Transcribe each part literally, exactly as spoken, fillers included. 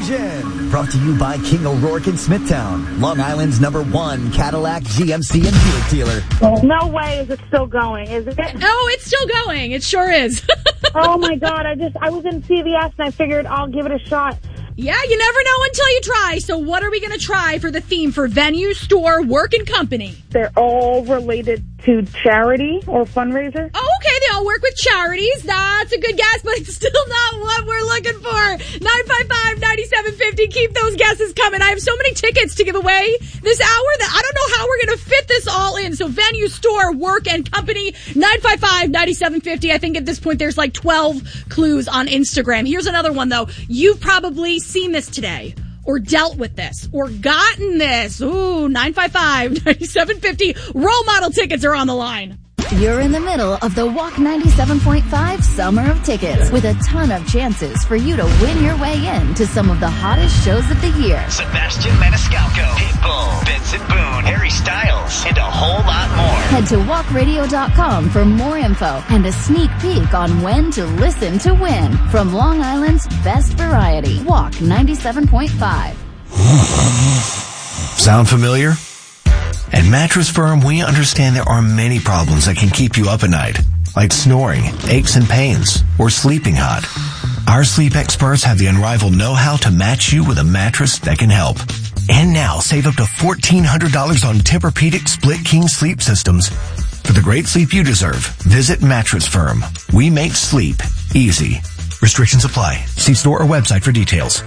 Fusion. Brought to you by King O'Rourke in Smithtown, Long Island's number one Cadillac, G M C, and Buick dealer. No way is it still going, is it? Oh, it's still going. It sure is. Oh, my God. I just, I was in C V S and I figured I'll give it a shot. Yeah, you never know until you try. So what are we going to try for the theme for venue, store, work, and company? They're all related to charity or fundraiser. Oh, okay. They all work with charities. That's a good guess, but it's still not what we're looking for. nine five five, nine seven five zero. Keep those guesses coming. I have so many tickets to give away this hour that I don't know how we're going to fit this all in. So venue, store, work, and company. nine five five, nine seven five zero. I think at this point there's like twelve clues on Instagram. Here's another one, though. You've probably seen this today, or dealt with this, or gotten this. Ooh, nine five five, nine seven five zero. Role model tickets are on the line. You're in the middle of the Walk ninety-seven point five Summer of Tickets with a ton of chances for you to win your way in to some of the hottest shows of the year. Sebastian Maniscalco, Pitbull, Benson Boone, Harry Styles, and a whole lot more. Head to walk radio dot com for more info and a sneak peek on when to listen to win from Long Island's best variety. Walk ninety-seven point five. Sound familiar? At Mattress Firm, we understand there are many problems that can keep you up at night, like snoring, aches and pains, or sleeping hot. Our sleep experts have the unrivaled know-how to match you with a mattress that can help. And now, save up to fourteen hundred dollars on Tempur-Pedic Split King sleep systems. For the great sleep you deserve, visit Mattress Firm. We make sleep easy. Restrictions apply. See store or website for details.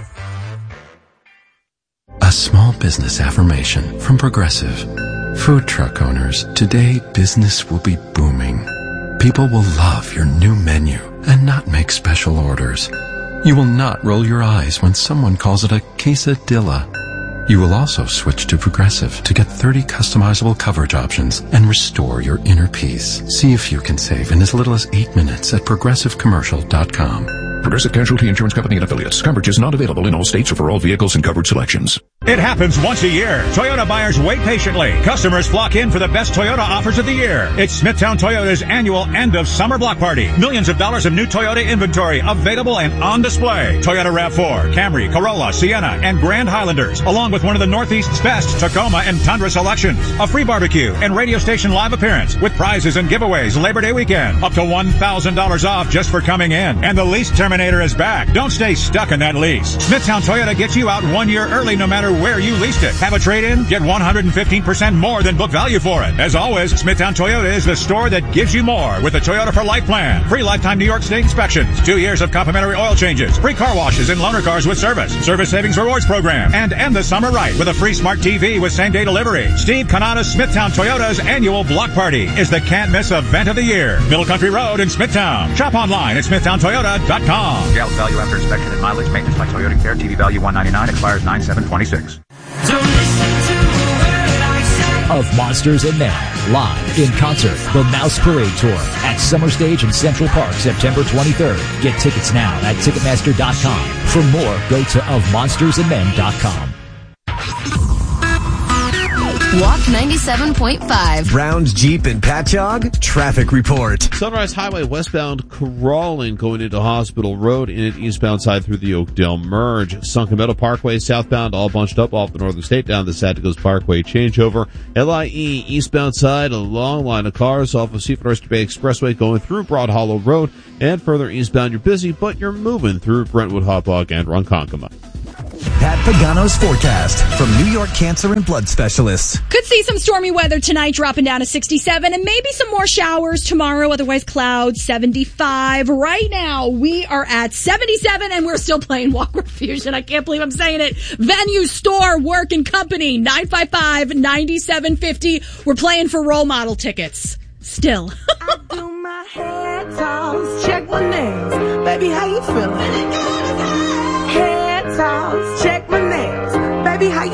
A small business affirmation from Progressive. Food truck owners, today business will be booming. People will love your new menu and not make special orders. You will not roll your eyes when someone calls it a quesadilla. You will also switch to Progressive to get thirty customizable coverage options and restore your inner peace. See if you can save in as little as eight minutes at progressive commercial dot com. Progressive Casualty Insurance Company and Affiliates. Coverage is not available in all states or for all vehicles and coverage selections. It happens once a year. Toyota buyers wait patiently. Customers flock in for the best Toyota offers of the year. It's Smithtown Toyota's annual end of summer block party. Millions of dollars of new Toyota inventory available and on display. Toyota RAV four, Camry, Corolla, Sienna, and Grand Highlanders, along with one of the Northeast's best Tacoma and Tundra selections. A free barbecue and radio station live appearance with prizes and giveaways Labor Day weekend. Up to one thousand dollars off just for coming in. And the lease Terminator is back. Don't stay stuck in that lease. Smithtown Toyota gets you out one year early no matter where you leased it. Have a trade-in? Get one hundred fifteen percent more than book value for it. As always, Smithtown Toyota is the store that gives you more with the Toyota for Life plan. Free lifetime New York State inspections, two years of complimentary oil changes, free car washes and loaner cars with service, service savings rewards program, and end the summer right with a free smart T V with same-day delivery. Steve Canada's Smithtown Toyota's annual block party is the can't-miss event of the year. Middle Country Road in Smithtown. Shop online at smithtown toyota dot com. Gallup value after inspection and mileage maintenance by Toyota Care. T V value one ninety-nine, expires nine seven twenty-six. Of Monsters and Men, live in concert, the Mouse Parade Tour at Summer Stage in Central Park, September twenty-third. Get tickets now at ticketmaster dot com. For more, go to of monsters and men dot com. Walk ninety-seven point five. Brown's Jeep and Patchogue traffic report. Sunrise Highway westbound crawling going into Hospital Road in it eastbound side through the Oakdale Merge. Sunken Meadow Parkway southbound all bunched up off the Northern State down the Santikos Parkway changeover. L I E eastbound side a long line of cars off of Seaford Oyster Bay Expressway going through Broad Hollow Road, and further eastbound you're busy but you're moving through Brentwood, Hauppauge, and Ronkonkoma. Pat Pagano's forecast from New York Cancer and Blood Specialists. Could see some stormy weather tonight, dropping down to sixty-seven, and maybe some more showers tomorrow, otherwise clouds, seventy-five. Right now, we are at seventy-seven, and we're still playing Walk Fusion. I can't believe I'm saying it. Venue, store, work, and company, nine five five, nine seven five zero. We're playing for role model tickets. Still. I do my hair toss, check my nails. Baby, how you feeling?